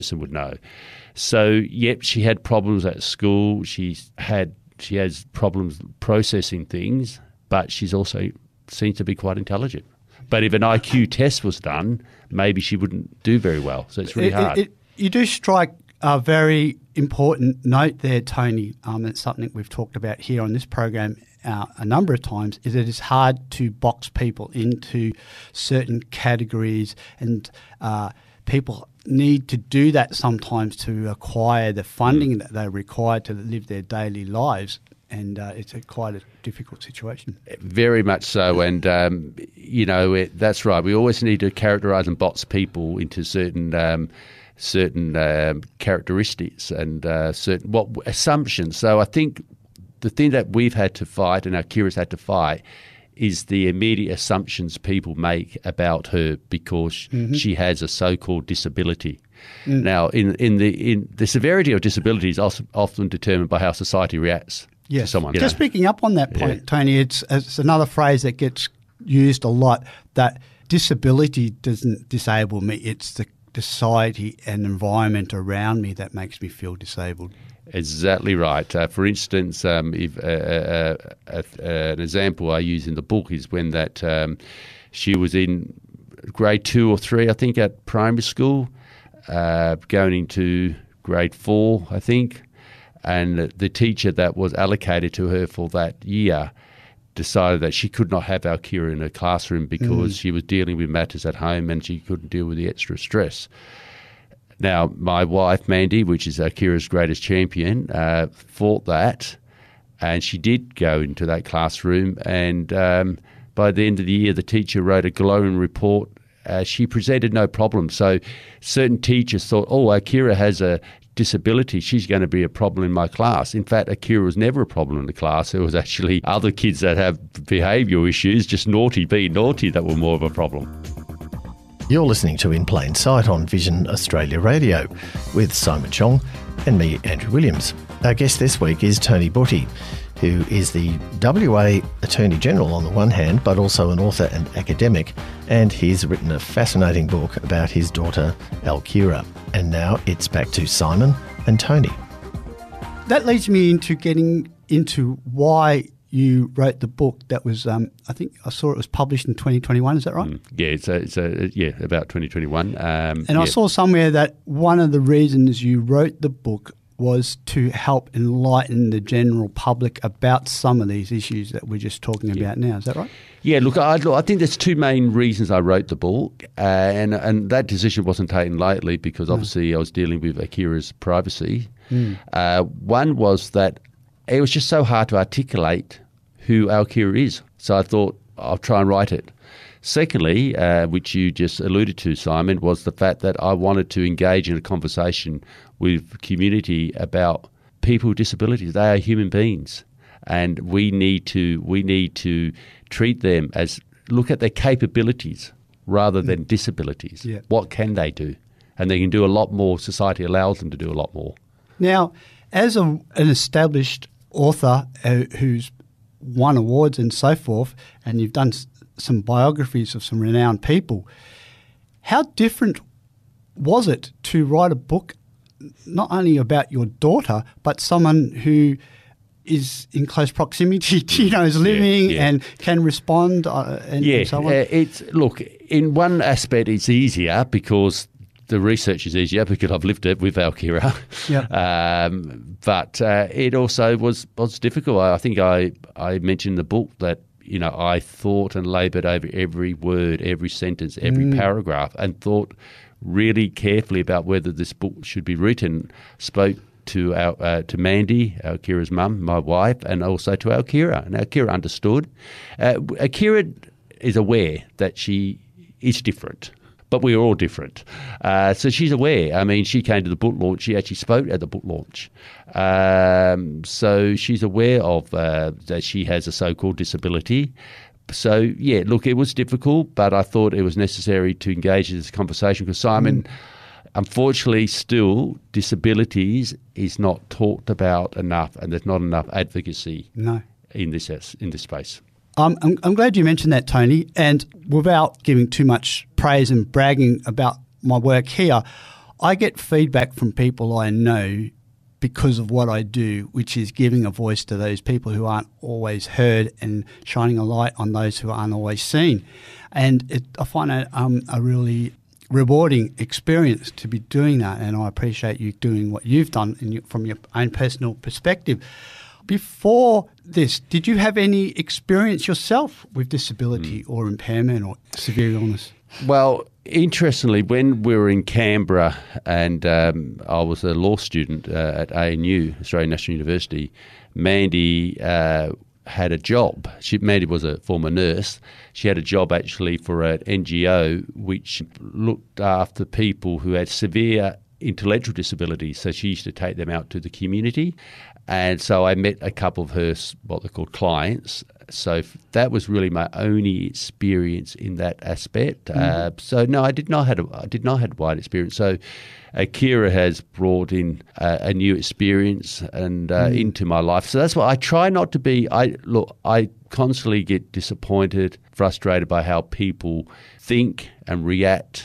person would know. So, yep, she had problems at school. She has problems processing things, but she's also seems to be quite intelligent. But if an IQ test was done, maybe she wouldn't do very well. So it's really hard. You do strike a very important note there, Tony. It's something we've talked about here on this program a number of times, is that it's hard to box people into certain categories, and people need to do that sometimes to acquire the funding that they require to live their daily lives. And it's quite a difficult situation. Very much so. And, that's right. We always need to characterise and box people into certain characteristics and certain assumptions. So I think the thing that we've had to fight and our Kira's had to fight is the immediate assumptions people make about her because she has a so-called disability. Now, in the severity of disability is often determined by how society reacts to someone. Just picking up on that point, Tony, it's another phrase that gets used a lot, that disability doesn't disable me, it's the society and environment around me that makes me feel disabled. Exactly right. For instance, if an example I use in the book is when that she was in grade 2 or 3, I think, at primary school, going into grade 4, I think, and the teacher that was allocated to her for that year decided that she could not have our Kira in her classroom because she was dealing with matters at home and she couldn't deal with the extra stress. Now, my wife, Mandy, which is our Kira's greatest champion, fought that, and she did go into that classroom. And by the end of the year, the teacher wrote a glowing report. She presented no problem. So certain teachers thought, our Kira has a disability, she's going to be a problem in my class. In fact, Akira was never a problem in the class. It was actually other kids that have behavioural issues, just being naughty, that were more of a problem. You're listening to In Plain Sight on Vision Australia Radio with Simon Chong and me, Andrew Williams. Our guest this week is Tony Butty, who is the WA Attorney General on the one hand, but also an author and academic, and he's written a fascinating book about his daughter, Alkira. And now it's back to Simon and Tony. That leads me into getting into why you wrote the book that was, I think I saw it was published in 2021, is that right? Yeah, it's about 2021. I saw somewhere that one of the reasons you wrote the book was to help enlighten the general public about some of these issues that we're just talking about now. Is that right? Yeah, look, I think there's two main reasons I wrote the book, and that decision wasn't taken lightly because obviously I was dealing with Akira's privacy. One was that it was just so hard to articulate who Alkira is, so I thought I'll try and write it. Secondly, which you just alluded to, Simon, was the fact that I wanted to engage in a conversation with community about people with disabilities. They are human beings, and we need to treat them as look at their capabilities rather than disabilities. Yeah. What can they do? And they can do a lot more. Society allows them to do a lot more. Now, as an established author who's won awards and so forth, and you've done some biographies of some renowned people, how different was it to write a book not only about your daughter, but someone who is in close proximity to, is living and can respond and so on? In one aspect it's easier because the research is easier because I've lived it with Alkira. But it also was difficult. I think I mentioned in the book that I thought and laboured over every word, every sentence, every paragraph, and thought really carefully about whether this book should be written. Spoke to Mandy, Alkira's mum, my wife, and also to Alkira. And Alkira understood. Alkira is aware that she is different, but we're all different. So she's aware. I mean, she came to the book launch. She actually spoke at the book launch. So she's aware of that she has a so-called disability. So, it was difficult, but I thought it was necessary to engage in this conversation because, Simon, unfortunately, still, disabilities is not talked about enough, and there's not enough advocacy in this space. I'm glad you mentioned that, Tony, and without giving too much praise and bragging about my work here, I get feedback from people I know because of what I do, which is giving a voice to those people who aren't always heard and shining a light on those who aren't always seen. And I find it a really rewarding experience to be doing that, and I appreciate you doing what you've done from your own personal perspective. Before this, did you have any experience yourself with disability or impairment or severe illness? Well, interestingly, when we were in Canberra and I was a law student at ANU, Australian National University, Mandy had a job. Mandy was a former nurse. She had a job actually for an NGO which looked after people who had severe intellectual disabilities. So she used to take them out to the community. And so I met a couple of her, what they called clients. So that was really my only experience in that aspect. So no, I did not have wide experience. So Akira has brought in a new experience and into my life. So that's why I try not to be. I constantly get disappointed, frustrated by how people think and react.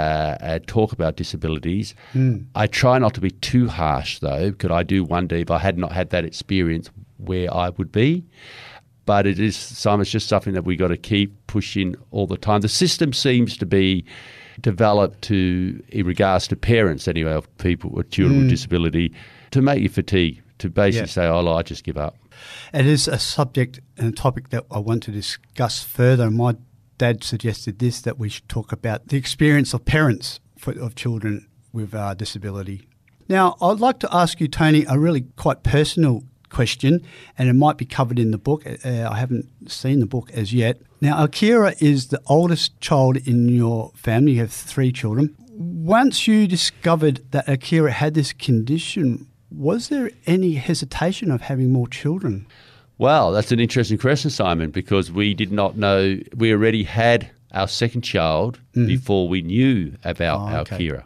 Talk about disabilities. I try not to be too harsh, though, because I do wonder if I had not had that experience where I would be. But it is, Simon, it's just something that we got to keep pushing all the time. The system seems to be developed in regards to parents, anyway, of people with children with disability, to make you fatigue, to basically say, "Oh, I just give up." It is a subject and a topic that I want to discuss further. My dad suggested that we should talk about the experience of parents of children with disability. Now, I'd like to ask you, Tony, a really quite personal question, and it might be covered in the book. I haven't seen the book as yet. Now, Akira is the oldest child in your family. You have 3 children. Once you discovered that Akira had this condition, was there any hesitation of having more children? Well, that's an interesting question, Simon, because we did not know. We already had our second child before we knew about our Akira.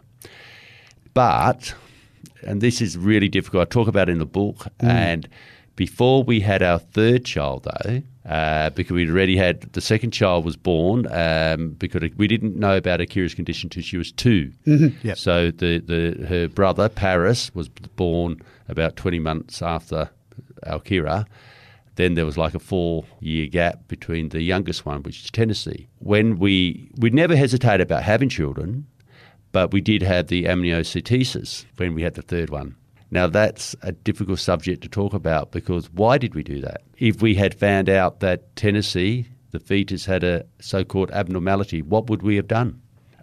But, and this is really difficult, I talk about it in the book, and before we had our third child, though, because we'd already had, the second child was born, because we didn't know about Akira's condition until she was 2. Yep. So her brother, Paris, was born about 20 months after Akira. Then there was like a 4-year gap between the youngest one, which is Tennessee. When we never hesitated about having children, but we did have the amniocentesis when we had the third one. Now, that's a difficult subject to talk about, because why did we do that? If we had found out that Tennessee, the fetus, had a so-called abnormality, what would we have done?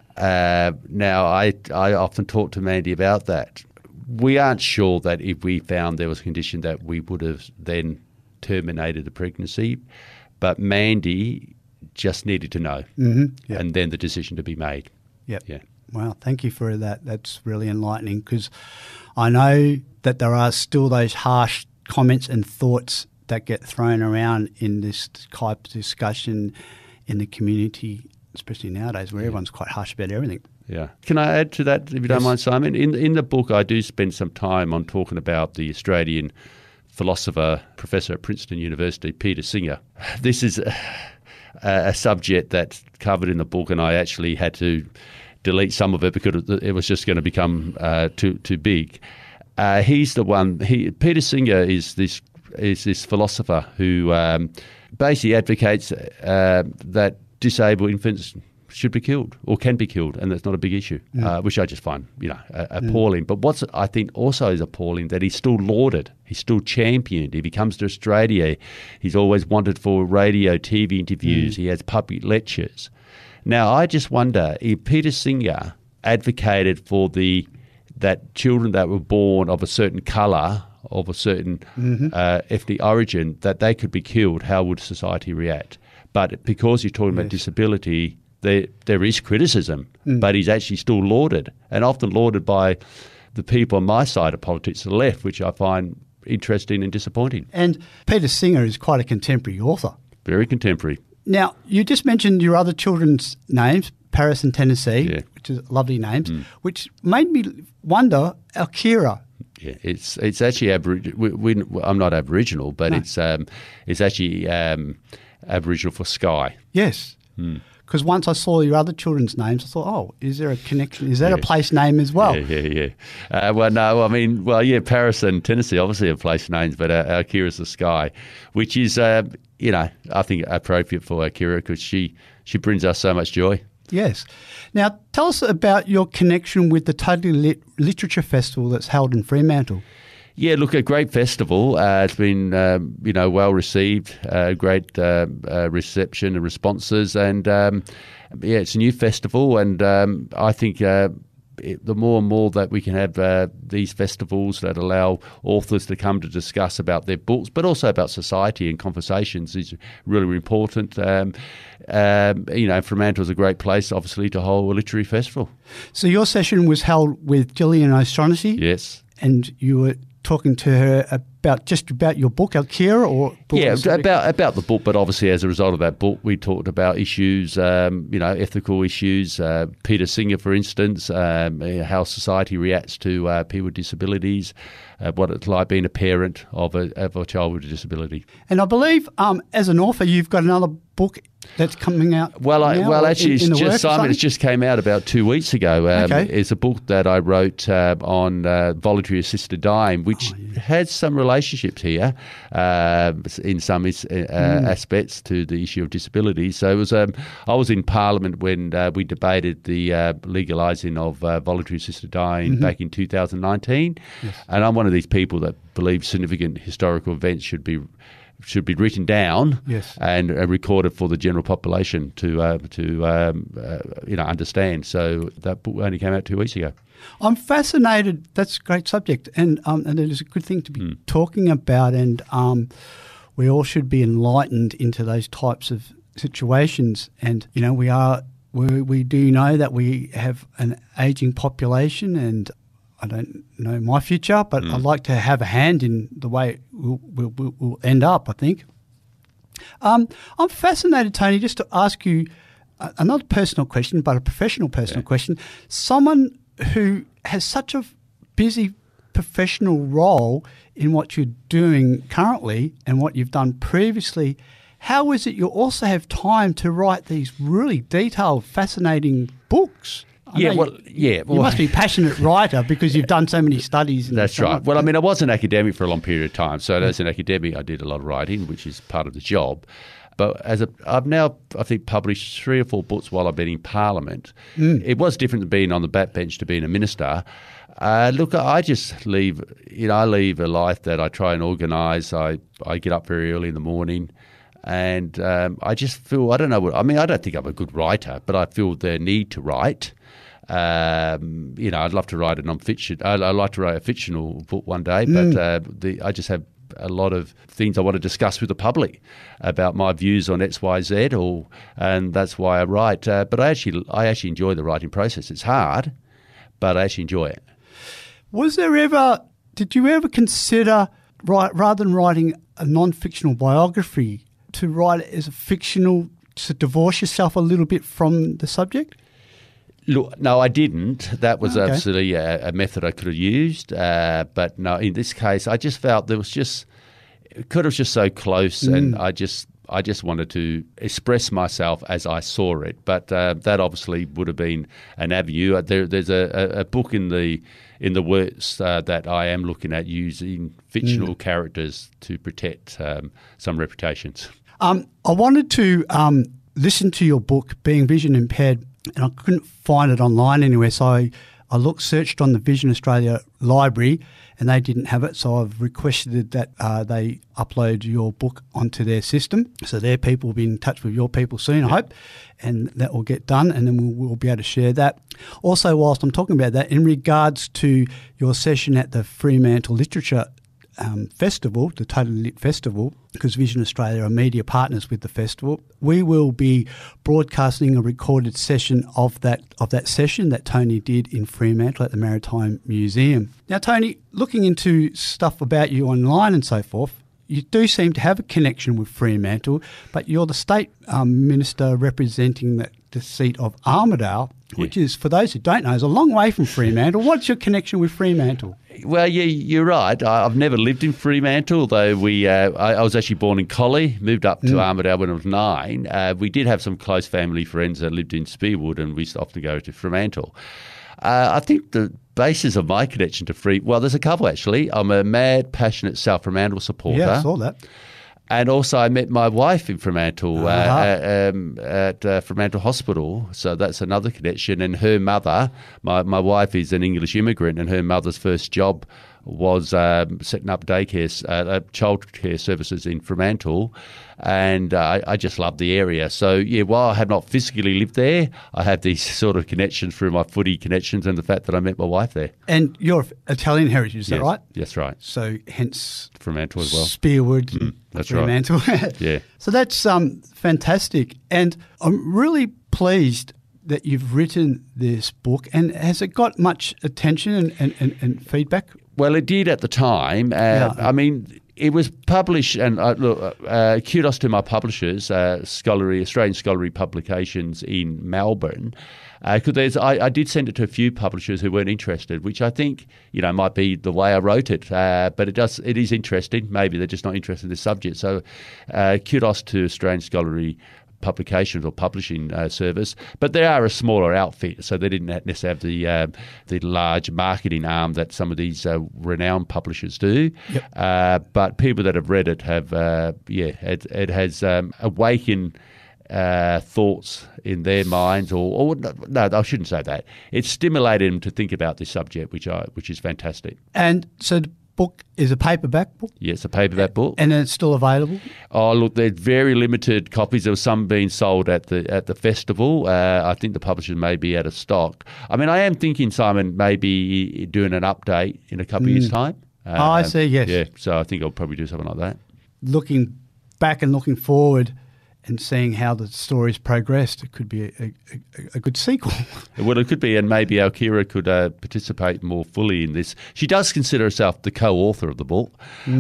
Now, I often talk to Mandy about that. We aren't sure that if we found there was a condition that we would have then terminated the pregnancy, but Mandy just needed to know, and then the decision to be made. Yep. Yeah. Wow, thank you for that. That's really enlightening, because I know that there are still those harsh comments and thoughts that get thrown around in this type of discussion in the community, especially nowadays, where everyone's quite harsh about everything. Yeah. Can I add to that, if you don't mind, Simon? In the book, I do spend some time on talking about the Australian philosopher, professor at Princeton University, Peter Singer. This is a subject that's covered in the book, and I actually had to delete some of it because it was just going to become too big. He's the one. Peter Singer is this philosopher who basically advocates that disabled infants should be killed or can be killed, and that's not a big issue, which I just find appalling. But what's I think also is appalling, that he's still lauded, he's still championed. If he comes to Australia, he's always wanted for radio, TV interviews. He has public lectures. Now, I just wonder if Peter Singer advocated for that children that were born of a certain colour, of a certain ethnic origin, that they could be killed, how would society react? But because you're talking about disability, there is criticism, but he's actually still lauded, and often lauded by the people on my side of politics, the left, which I find interesting and disappointing. And Peter Singer is quite a contemporary author. Very contemporary. Now, you just mentioned your other children's names, Paris and Tennessee, which is lovely names, which made me wonder, Akira. Yeah, it's actually Aboriginal. I'm not Aboriginal, but it's actually Aboriginal for sky. Yes. because once I saw your other children's names, I thought, oh, is there a connection? Is that a place name as well? Yeah. Paris and Tennessee obviously are place names, but our Kira's the Sky, which is, I think appropriate for our Kira because she brings us so much joy. Yes. Now, tell us about your connection with the Totally Lit Literature Festival that's held in Fremantle. Yeah, look, a great festival. It's been, well received, great reception and responses. And, it's a new festival. And I think the more and more that we can have these festivals that allow authors to come to discuss about their books, but also about society and conversations is really important. Fremantle is a great place, obviously, to hold a literary festival. So your session was held with Gillian O'Shaughnessy? Yes. And you were talking to her about your book, Alkira, or about the book. But obviously, as a result of that book, we talked about issues, ethical issues. Peter Singer, for instance, how society reacts to people with disabilities, what it's like being a parent of a child with a disability. And I believe, as an author, you've got another book that's coming out. It's just came out about 2 weeks ago. It's a book that I wrote on voluntary assisted dying, which has some relationships here in some aspects to the issue of disability. So it was. I was in Parliament when we debated the legalising of voluntary assisted dying back in 2019, and I'm one of these people that believe significant historical events should be written down and recorded for the general population to understand. So that book only came out 2 weeks ago. I'm fascinated. That's a great subject, and it is a good thing to be talking about. And we all should be enlightened into those types of situations. And we do know that we have an aging population, and I don't know my future, but I'd like to have a hand in the way we'll end up, I think. I'm fascinated, Tony, just to ask you another personal question, but a professional personal question. Someone who has such a busy professional role in what you're doing currently and what you've done previously, how is it you also have time to write these really detailed, fascinating books? You must be a passionate writer because you've done so many studies. That's right. Well, I was an academic for a long period of time. So as an academic, I did a lot of writing, which is part of the job. But I've now, I think, published 3 or 4 books while I've been in Parliament. It was different than being on the backbench to being a minister. Look, I just leave, I leave a life that I try and organise. I get up very early in the morning. And I just feel, I don't think I'm a good writer, but I feel the need to write. I'd love to write a non-fiction. I'd like to write a fictional book one day, but I just have a lot of things I want to discuss with the public about my views on X, Y, Z, and that's why I write. But I actually enjoy the writing process. It's hard, but I actually enjoy it. Did you ever consider, rather than writing a non-fictional biography, to write it as a fictional, to divorce yourself a little bit from the subject? Look, no, I didn't. That was absolutely a method I could have used. But no, in this case, I just felt it was just so close, and I just wanted to express myself as I saw it. But that obviously would have been an avenue. There's a book in the works that I am looking at using fictional characters to protect some reputations. I wanted to listen to your book, Being Vision Impaired, and I couldn't find it online anywhere, so I searched on the Vision Australia library, and they didn't have it, so I've requested that they upload your book onto their system. So their people will be in touch with your people soon, I hope, and that will get done, and then we'll be able to share that. Also, whilst I'm talking about that, in regards to your session at the Fremantle Literature Festival, the Totally Lit Festival, because Vision Australia are media partners with the festival, we will be broadcasting a recorded session of that session that Tony did in Fremantle at the Maritime Museum. Now, Tony, looking into stuff about you online and so forth, you do seem to have a connection with Fremantle, but you're the state minister representing the seat of Armidale. which is, for those who don't know, is a long way from Fremantle. What's your connection with Fremantle? Well, yeah, you're right. I've never lived in Fremantle, though I was actually born in Collie, moved up to Armidale when I was 9. We did have some close family friends that lived in Spearwood, and we used to often go to Fremantle. I think the basis of my connection to there's a couple actually. I'm a mad, passionate South Fremantle supporter. Yeah, I saw that. And also I met my wife in Fremantle at Fremantle Hospital. So that's another connection. And her mother, my wife is an English immigrant, and her mother's first job was setting up childcare services in Fremantle. And I just love the area. So, yeah, while I have not physically lived there, I have these sort of connections through my footy connections and the fact that I met my wife there. And you're Italian heritage, is that right? Yes, right. So, hence Fremantle as well. Spearwood, that's Fremantle. Right. Yeah. So that's fantastic. And I'm really pleased that you've written this book. And has it got much attention and feedback? Well, it did at the time. I mean, it was published, and kudos to my publishers, Australian Scholarly Publications in Melbourne, because I did send it to a few publishers who weren't interested, which I think might be the way I wrote it. But it is interesting. Maybe they're just not interested in the subject. So, kudos to Australian Scholarly Publications or publishing service, but they are a smaller outfit, so they didn't necessarily have the large marketing arm that some of these renowned publishers do. Yep. But people that have read it have, it has awakened thoughts in their minds, or no, I shouldn't say that. It's stimulated them to think about this subject, which is fantastic. And so the book is a paperback book? Yes, a paperback book. And it's still available? Oh, look, there's very limited copies. There were some being sold at the festival. I think the publishers may be out of stock. I mean, I am thinking, Simon, maybe doing an update in a couple of years' time. I see, yes. Yeah, so I think I'll probably do something like that. Looking back and looking forward and seeing how the story's progressed, it could be a good sequel. Well, it could be, and maybe our Kira could participate more fully in this. She does consider herself the co-author of the book.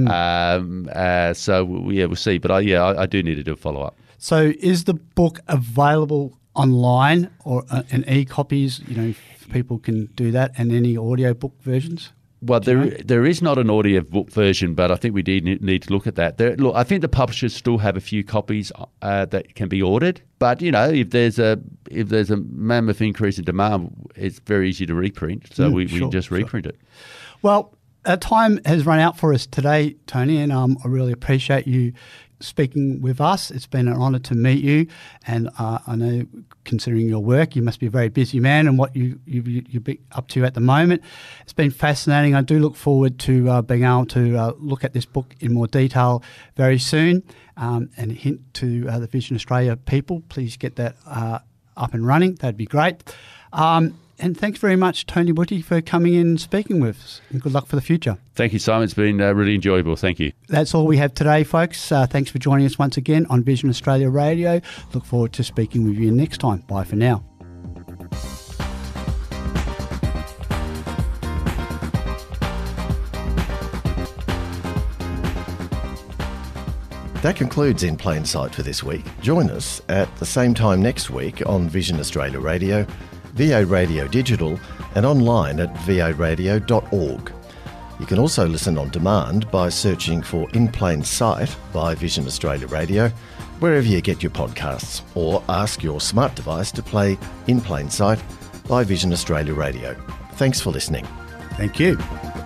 So, we'll see. But I do need to do a follow-up. So is the book available online or in e-copies? People can do that, and any audiobook versions? Well, there is not an audiobook version, but I think we need to look at that. I think the publishers still have a few copies that can be ordered. But if there's a mammoth increase in demand, it's very easy to reprint. So we just reprint it. Well, our time has run out for us today, Tony, and I really appreciate you speaking with us. It's been an honour to meet you, and I know, considering your work, you must be a very busy man and what you're up to at the moment. It's been fascinating. I do look forward to being able to look at this book in more detail very soon, and hint to the Vision Australia people, please get that up and running. That'd be great. And thanks very much, Tony Butty, for coming in and speaking with us. And good luck for the future. Thank you, Simon. It's been really enjoyable. Thank you. That's all we have today, folks. Thanks for joining us once again on Vision Australia Radio. Look forward to speaking with you next time. Bye for now. That concludes In Plain Sight for this week. Join us at the same time next week on Vision Australia Radio, VA Radio Digital, and online at varadio.org. You can also listen on demand by searching for In Plain Sight by Vision Australia Radio, wherever you get your podcasts, or ask your smart device to play In Plain Sight by Vision Australia Radio. Thanks for listening. Thank you.